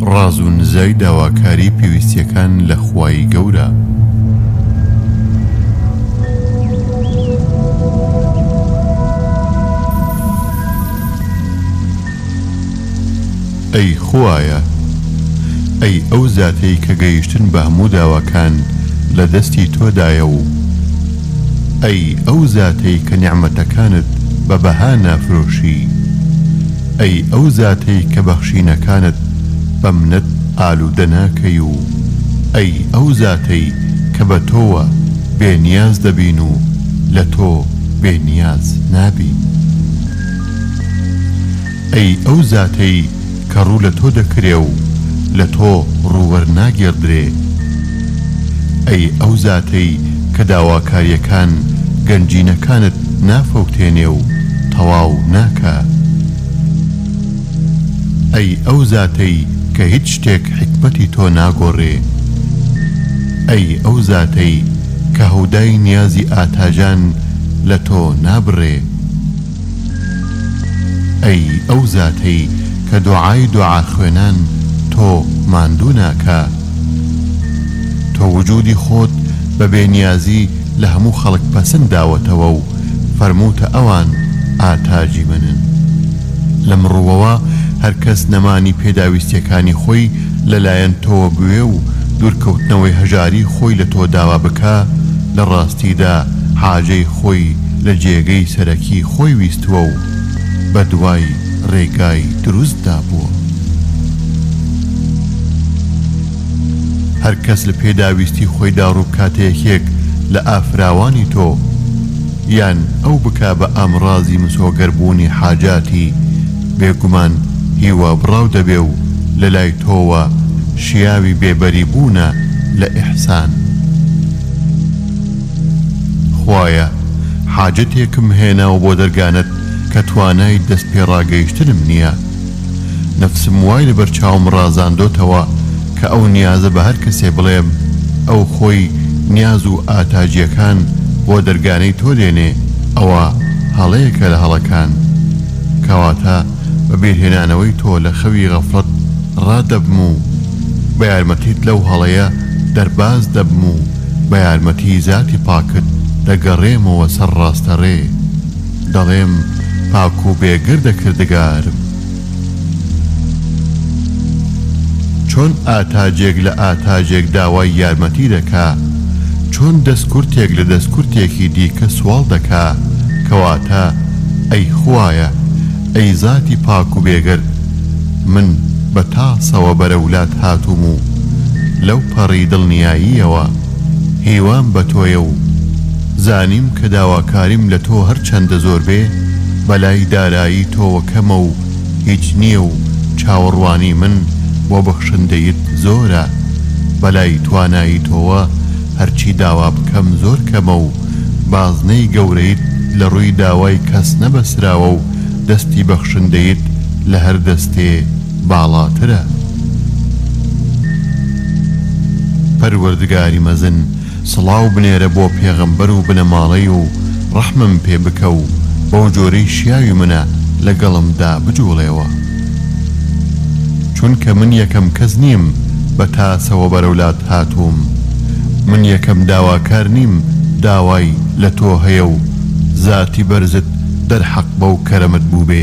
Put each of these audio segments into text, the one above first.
ڕاز و نزای داواکاری پێویستیەکان لە خوای گەورە. ئەی خوایە، ئەی ئەو زاتەی کە گەیشتن بە هەموو داواکان لە دەستی تۆدایە و ئەی ئەو زاتەی کە نیعمەتەکانت بە بەها نافرۆشی، ئەی ئەو زاتەی کە بەخشینەکانت بە منەت ئالوودە ناکەی و ئەی ئەو زاتەی کە بە تۆوە بێنیاز دەبین و لە تۆ بێنیاز نابین. ئەی ئەو زاتەی کە ڕوو لە تۆ دەکرێ و لە تۆ ڕووبەرناگێڕدرێ، ئەی ئەو زاتەی کە داواکاریەکان گەنجینەکانت نافەوتێنێ و تەواو ناکە، ئەی ئەو زاتەی کە هیچ شتێک حکمەتی تۆ ناگۆڕێ، ئەی ئەو زاتەی کە هەودای نیازی ئاتاژان لە تۆ نابڕێ، ئەی ئەو زاتەی کە دوعای دوعا خوێنان تۆ ماندوو ناکە، تۆ وجودی خۆت بە بێنیازی لە هەموو خەڵک پەسەند داوەتەوە و فەرمووتە ئەوان ئاتاجی منن. لەم ڕووەوە هەر کەس نەمانی پێداویستیەکانی خۆی لەلایەن تۆوە بوێ و دوورکەوتنەوەی هەژاری خۆی لە تۆ داوا بکە، لە ڕاستیدا حاجەی خۆی لە جێگەی سەرەکی خۆی ویستووە و بە دوای ڕێگای دروستدا بووە. هەر کەس لە پێداویستی خۆیدا ڕووبکاتەیەکێک لە ئافراوانی تۆ یان ئەو بکا بە ئامڕازی مسۆگەربوونی حاجاتی، بێگومان هیوا بڕاو دەبێ و لە لای تۆوە شیاوی بێبەری بوونە لە ئیحسان. خوایە، حاجەتێکم هێناوە بۆ دەرگانت کە توانای دەست پێڕاگەیشتنم نییە. نەفسم وای لەبەر چاوم ڕازاندۆتەوە کە ئەو نیازە بە هەر کەسێ بڵێم ئەو خۆی نیاز و ئاتاجیەکان بۆ دەرگانەی تۆ دێنێ، ئەوە هەڵەیەکە لە هەڵەکان، کەواتە بە بیرهێنانەوەی تۆ لە خەوی غەفڵەت ڕادەبم و بە یارمەتیت لەو هەڵەیە دەرباز دەبم و بە یارمەتی زاتی پاکت دەگەڕێمەوە سەر ڕاستەڕێ، دەڵێم پاک و بێگردە کردگارم. چۆن ئاتاجێک لە ئاتاجێک داوای یارمەتی دەکا، چۆن دەستکورتێک لە دەستکورتێکی دیکە سوال دەکا، کەواتە ئەی خوایە، ئەی زاتی پاک و بێگرد، من بە تاسەوە بەرەولات هاتووم و لەو پەڕی دڵنیاییەوە هیوام بە تۆیە و زانیم کە داواکاریم لە تۆ هەر چەندە زۆر بێ، بەلای دارایی تۆوە کەمە و هیچ نییە و چاوەڕوانی من بۆ بەخشندەیت زۆرە، بەلای توانایی تۆوە هەرچی داوا بکەم زۆر کەمە و بازنەی گەورەیت لە ڕووی داوای کەس نەبەسراوە و دەستی بەخشندەیت لە هەر دەستێ باڵاترە. پەروەردگاری مەزن، سڵاو بنێرە بۆ پێغەمبەر و بنەماڵەی و ڕەحمم پێ بکە و بەو جۆرەی شیاوی منە لەگەڵمدا بجوڵێەوە، چونکە من یەکەم کەس نیم بە تاسەوە بەرەولات هاتووم، من یەکەم داواکار نیم داوای لە تۆ هەیە و زاتی بەرزت دەرحەق بەو کەرەمت بوو بێ.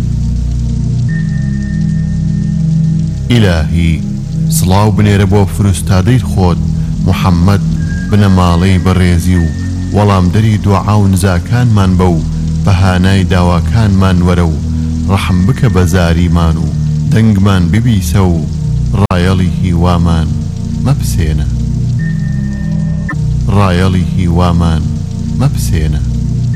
ئیلاهی، سڵاو بنێرە بۆ فروستادەی خۆت محەممەد بنەماڵەی بەڕێزی و وەڵامدەری دوعا و نزاکانمان بە و بەهانای داواکانمان وەرە و ڕەحم بکە بە زاریمان و دەنگمان ببیسە و ڕایەڵی هیوامان مەپسێنە، ڕایەڵی هیوامان مەپسێنە.